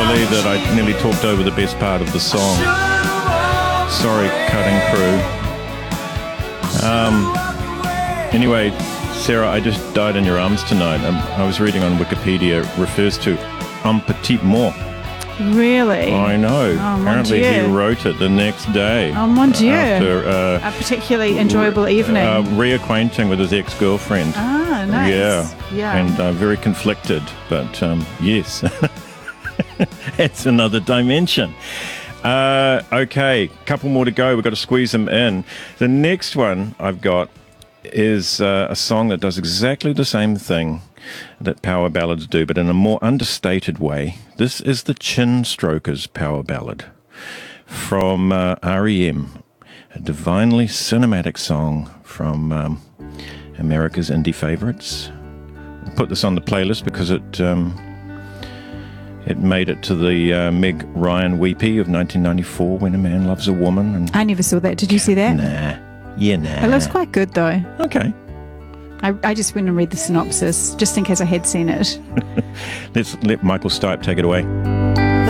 believe that I nearly talked over the best part of the song. Sorry, cutting crew. Anyway, Sarah, I just died in your arms tonight. I was reading on Wikipedia, it refers to un petit mot. Really? I know. Oh, apparently mon he Dieu. wrote it the next day. Oh, mon Dieu. After A particularly enjoyable evening. reacquainting with his ex-girlfriend. Ah, nice. Yeah. And very conflicted, but yes. It's another dimension. Okay, couple more to go. We've got to squeeze them in. The next one I've got is a song that does exactly the same thing that power ballads do, but in a more understated way. This is the Chin Strokers power ballad from REM, a divinely cinematic song from America's indie favorites. I put this on the playlist because it made it to the Meg Ryan Weepy of 1994, When a Man Loves a Woman. And I never saw that. Did you see that? Nah. It looks quite good, though. Okay. I just went and read the synopsis, just in case I had seen it. Let's let Michael Stipe take it away.